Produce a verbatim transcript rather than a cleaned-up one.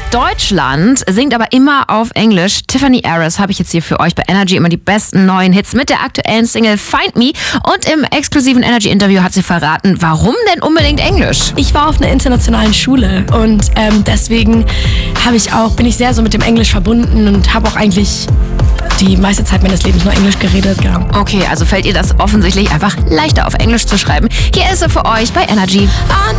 Deutschland, singt aber immer auf Englisch. Tiffany Harris habe ich jetzt hier für euch bei Energy immer die besten neuen Hits mit der aktuellen Single Find Me. Und im exklusiven Energy-Interview hat sie verraten, warum denn unbedingt Englisch? Ich war auf einer internationalen Schule und ähm, deswegen habe ich auch, bin ich sehr so mit dem Englisch verbunden und habe auch eigentlich die meiste Zeit meines Lebens nur Englisch geredet, ja. Okay, also fällt ihr das offensichtlich einfach leichter auf Englisch zu schreiben. Hier ist sie für euch bei Energy. I